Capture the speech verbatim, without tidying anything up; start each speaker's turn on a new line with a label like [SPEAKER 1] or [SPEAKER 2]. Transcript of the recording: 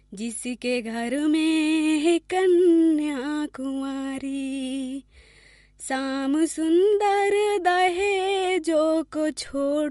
[SPEAKER 1] जिसके घर में है कन्या कुंवारी, शाम सुंदर दहेजों को छोड़